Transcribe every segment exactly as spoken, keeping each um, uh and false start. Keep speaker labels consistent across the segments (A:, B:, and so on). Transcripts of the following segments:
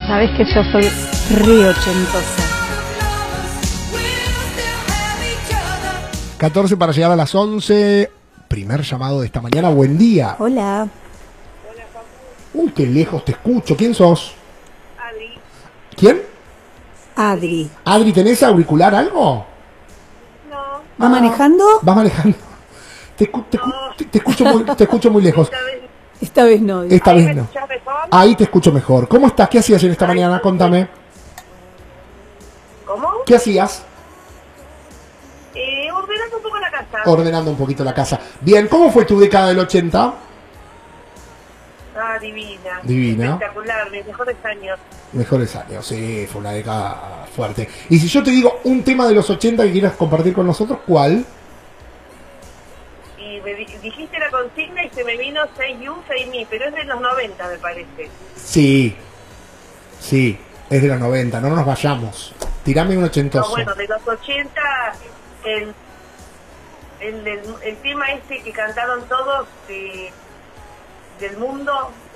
A: Sabés que yo soy re ochentosa.
B: catorce para llegar a las once. Primer llamado de esta mañana. Buen día.
A: Hola.
B: Uy, qué lejos te escucho. ¿Quién sos?
C: Adri.
B: ¿Quién?
A: Adri.
B: Adri, ¿tenés auricular algo?
C: No.
A: ¿Va
B: Ah,
A: manejando?
B: ¿Vas manejando? Te, escu- te, escu-
C: No.
B: te- te escucho muy, te escucho muy lejos.
C: Esta vez,
A: Esta vez no.
B: Esta
C: ¿ahí
B: vez
C: me
B: no.
C: escuchás mejor?
B: Ahí te escucho mejor. ¿Cómo estás? ¿Qué hacías en esta
C: Ay,
B: mañana?
C: sí.
B: Contame.
C: ¿Cómo?
B: ¿Qué hacías?
C: Eh, ordenando un poco la casa.
B: Ordenando un poquito la casa. Bien, ¿cómo fue tu década del ochenta?
C: Ah, divina.
B: Divina.
C: Espectacular, mis mejores años.
B: Mejores años, sí, fue una década fuerte. Y si yo te digo un tema de los ochenta que quieras compartir con nosotros, ¿cuál?
C: Y me di- dijiste la consigna y se me vino Say You, Say Me, pero es de los noventa, me parece.
B: Sí, sí, es de los noventa, no nos vayamos. Tirame un
C: No,
B: ochentoso.
C: bueno, de los ochenta, el, el, el, el tema este que cantaron todos de, del mundo.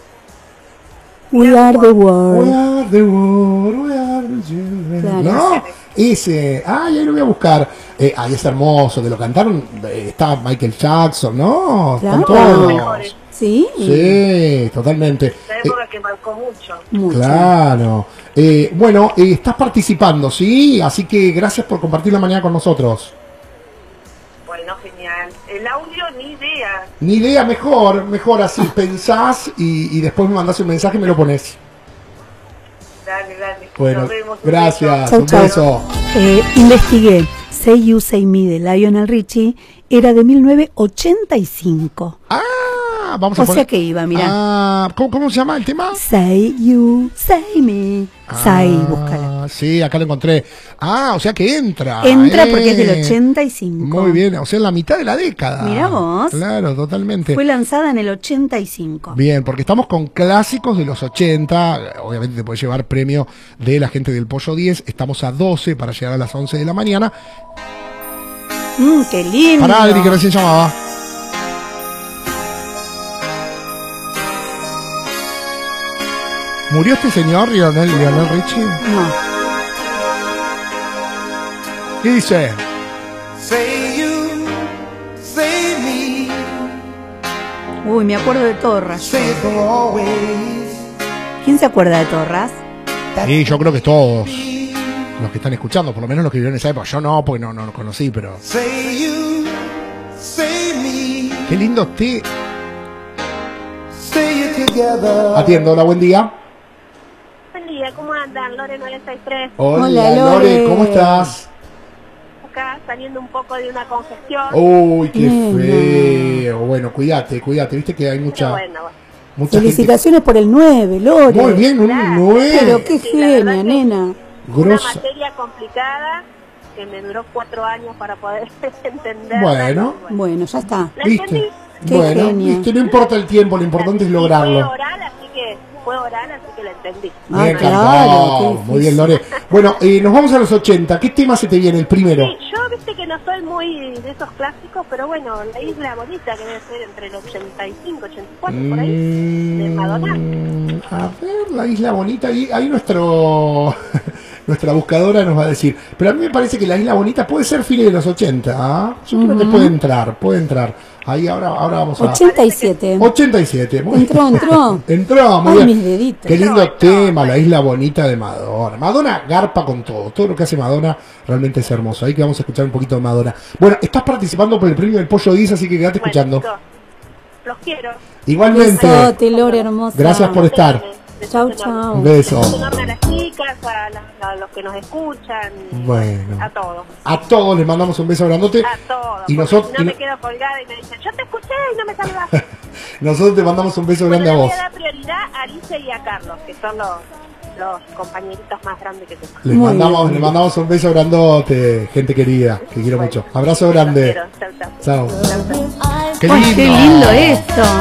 A: We are the
B: We
A: world.
B: are the world, we are the children.
A: Claro.
B: No, ese, ay, ahí lo voy a buscar. Eh, ay, es hermoso, de lo cantaron, eh, está Michael Jackson, ¿no?
A: Claro.
B: Con todos.
C: Mejores.
A: ¿Sí?
B: Sí, totalmente.
C: La
B: Eh,
C: época que marcó mucho.
A: Mucho.
B: Claro. Eh, bueno, eh, estás participando, ¿sí? Así que gracias por compartir la mañana con nosotros.
C: Bueno, genial. El audio, ni idea.
B: Ni idea, mejor, mejor así, pensás y, y después me mandás un mensaje y me lo pones.
C: Dale, dale.
B: Bueno,
C: Nos vemos. Un
B: gracias,
A: Chau,
B: un
A: chau.
B: beso.
A: Eh, investigué. Say You, Say Me de Lionel Richie era de mil novecientos ochenta y cinco.
B: Ah, vamos a
A: O
B: poner...
A: sea que iba, mirá.
B: Ah, ¿cómo, ¿cómo se llama el tema?
A: Say You, Say Me. Say, búscala.
B: Ah, sí, acá lo encontré. Ah, o sea que entra.
A: Entra
B: eh.
A: porque es del ochenta y cinco.
B: Muy bien, o sea, en la mitad de la década.
A: Mirá vos.
B: Claro, totalmente.
A: Fue lanzada en el ochenta y cinco.
B: Bien, porque estamos con clásicos de los ochenta. Obviamente te puedes llevar premio de la gente del Pollo diez. Estamos a doce para llegar a las once de la mañana.
A: Mmm, qué lindo.
B: Para Adri, que recién llamaba. ¿Murió este señor, Lionel, Lionel Richie?
A: No.
B: ¿Qué dice?
D: Say you, say me,
A: Uy, me acuerdo de Torras.
D: say it for always.
A: ¿Quién se acuerda de Torras?
B: Sí, yo creo que todos los que están escuchando, por lo menos los que vivieron en esa época. Yo no, porque no, no lo conocí, pero...
D: Say you, say me,
B: Qué lindo te...
D: say it together.
B: Atiendo, hola, buen día.
C: Buen día, ¿cómo andan? Lore noventa y tres,
B: Hola,
A: Hola,
B: Lore,
A: Lore.
B: ¿cómo estás?
C: acá saliendo un poco de una congestión.
B: Uy, qué
A: Nena.
B: feo. Bueno, cuídate, cuídate. Viste que hay
C: Pero
B: mucha,
C: bueno, bueno.
B: mucha
A: Felicitaciones por el nueve, Lore.
B: gente. Muy bien, un nueve.
A: Pero qué
C: Sí, la verdad
A: genia,
C: que-
A: nena.
C: Una
B: Grosa.
C: materia complicada que me duró cuatro años para poder entender.
B: Bueno.
A: Bueno, ya está.
C: La entendí.
B: ¿Viste?
A: Qué
B: Bueno,
A: genia.
B: viste, no importa el tiempo, lo importante es
C: Y Fue
B: lograrlo.
C: oral, así que fue oral, así que la entendí.
A: Ah,
B: Me encantó.
A: claro, qué
B: Muy bien,
A: difícil.
B: Lore. Bueno, eh, nos vamos a los ochenta. ¿Qué tema se te viene el primero?
C: Sí, yo viste que no soy muy de esos clásicos, pero bueno, La Isla Bonita, que debe ser entre el ochenta y cinco, ochenta y cuatro, por ahí, de Madonna.
B: Mm, a ver, la Isla Bonita, ahí, ahí nuestro nuestra buscadora nos va a decir. Pero a mí me parece que la Isla Bonita puede ser fines de los ochenta. ¿Ah? Yo creo que puede entrar, puede entrar. Ahí ahora, ahora vamos a...
A: ochenta y siete.
B: ochenta y siete. Muy
A: Entró,
B: bien.
A: entró.
B: Entró, muy
A: Ay,
B: bien.
A: mis deditos.
B: Qué lindo
C: Entró,
B: tema,
C: entró.
B: la Isla Bonita de Madonna. Madonna garpa con todo. Todo lo que hace Madonna realmente es hermoso. Ahí que vamos a escuchar un poquito de Madonna. Bueno, estás participando por el premio del Pollo diez, así que quédate
C: Bueno,
B: escuchando.
C: chicos, los quiero.
B: Igualmente.
A: Besote, Lore, hermosa.
B: Gracias por estar.
A: Chau,
C: Besos
A: chau.
C: enormes.
B: Un beso.
C: Besos enormes a las chicas, a, las- a los que nos escuchan,
B: Bueno.
C: a todos.
B: A todos les mandamos un beso grandote.
C: A todos.
B: Y
C: porque
B: nosotros,
C: si no
B: y
C: me
B: no-
C: quedo colgada y me dicen, yo te escuché y no me saludaste.
B: nosotros te mandamos un beso
C: Bueno,
B: grande
C: le
B: a
C: voy
B: vos.
C: a dar prioridad a Alicia y a Carlos, que son los, los compañeritos más grandes que tengo.
B: Les
A: Muy
B: mandamos,
A: bien.
B: les mandamos un beso grandote, gente querida, que quiero
C: Bueno.
B: mucho. Abrazo
C: Los
B: grande.
C: quiero. Chau, chau.
B: Chao.
C: Chau, chau.
B: Qué
A: Ay, qué lindo esto.